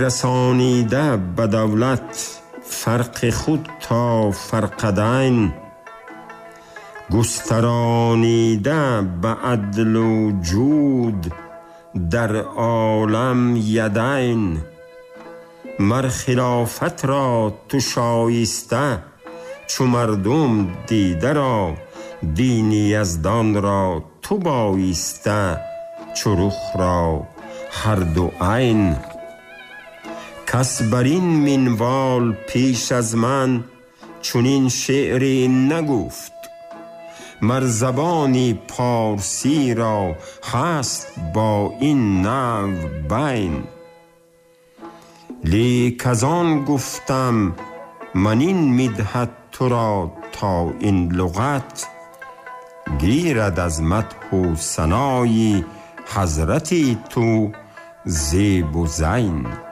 رسانیده به دولت فرق خود تا فرقدین، گسترانیده به عدل و جود در عالم یدین. مر خلافت را تو شایسته چو مردم دیده را، دین یزدان را تو بایسته چو رخ را هر دو عین. کس بر این منوال پیش از من چنین شعری نگفت، مر زبانی پارسی را هست با این نحو بین. لیک از آن گفتم من این مدحت تو را تا این لغت، گیرد از مدح و ثنای حضرت تو زیب و زین.